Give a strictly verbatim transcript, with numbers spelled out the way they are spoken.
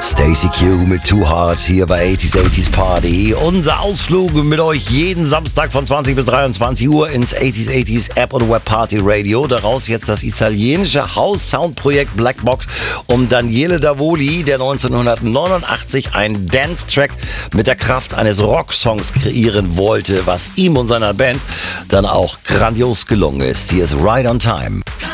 Stacy Q mit Too Hard hier bei achtziger achtziger Party. Unser Ausflug mit euch jeden Samstag von zwanzig bis dreiundzwanzig Uhr ins achtziger achtziger App und Web Party Radio. Daraus jetzt das italienische House-Sound-Projekt Blackbox um Daniele Davoli, der neunzehnhundertneunundachtzig einen Dance-Track mit der Kraft eines Rocksongs kreieren wollte, was ihm und seiner Band dann auch grandios gelungen ist. Hier ist Right on Time.